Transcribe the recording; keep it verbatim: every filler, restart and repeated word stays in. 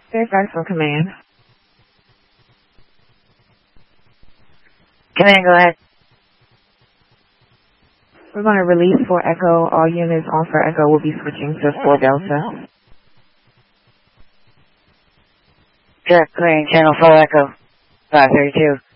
Fairfax on command. Command, go ahead. We're going to release for Echo. All units on for Echo will be switching to four Delta. Direct clearing channel four Echo. five thirty-two.